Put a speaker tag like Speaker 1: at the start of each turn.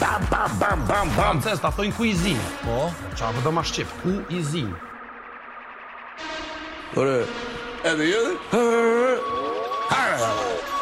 Speaker 1: Bam, bam, bam, bam, bam.
Speaker 2: Francez, ta thojnë kuizin.
Speaker 3: Po?
Speaker 2: Qa për do ma shqip, kuizin.
Speaker 1: Ore, edhe jedhe?